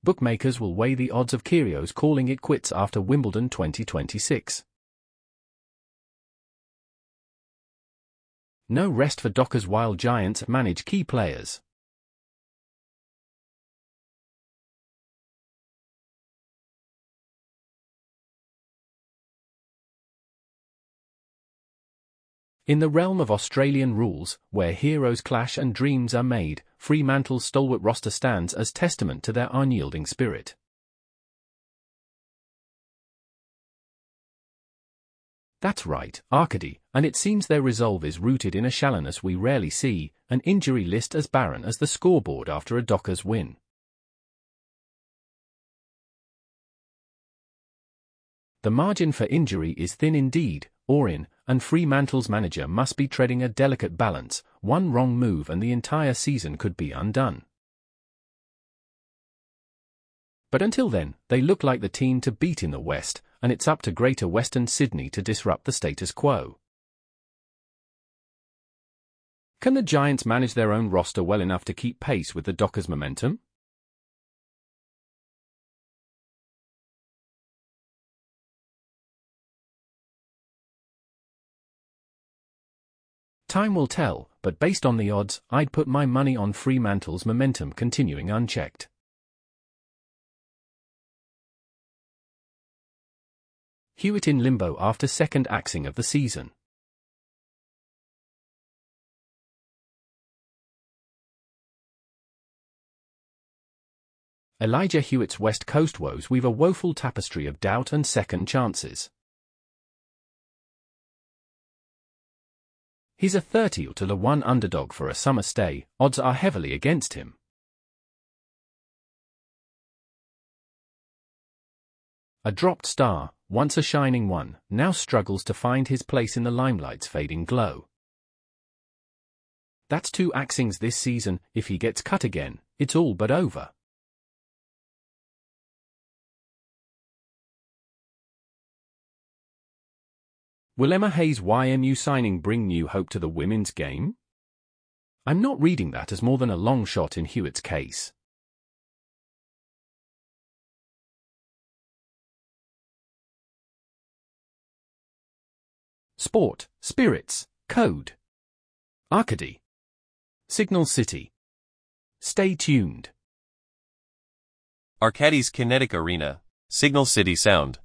bookmakers will weigh the odds of Kyrgios calling it quits after Wimbledon 2026. No rest for Docker's while Giants manage key players. In the realm of Australian rules, where heroes clash and dreams are made, Fremantle's stalwart roster stands as testament to their unyielding spirit. That's right, Arcady, and it seems their resolve is rooted in a shallowness we rarely see, an injury list as barren as the scoreboard after a Dockers win. The margin for injury is thin indeed, Orin, and Fremantle's manager must be treading a delicate balance. One wrong move and the entire season could be undone. But until then, they look like the team to beat in the West, and it's up to Greater Western Sydney to disrupt the status quo. Can the Giants manage their own roster well enough to keep pace with the Dockers' momentum? Time will tell, but based on the odds, I'd put my money on Fremantle's momentum continuing unchecked. Hewitt in limbo after second axing of the season. Elijah Hewitt's West Coast woes weave a woeful tapestry of doubt and second chances. He's a 30-to-1 underdog for a summer stay, odds are heavily against him. A dropped star, once a shining one, now struggles to find his place in the limelight's fading glow. That's 2 axings this season. If he gets cut again, it's all but over. Will Emma Hayes' YMU signing bring new hope to the women's game? I'm not reading that as more than a long shot in Hewitt's case. Sport, spirits, code. Arcady. Signal City. Stay tuned. Arcady's Kinetic Arena, Signal City Sound.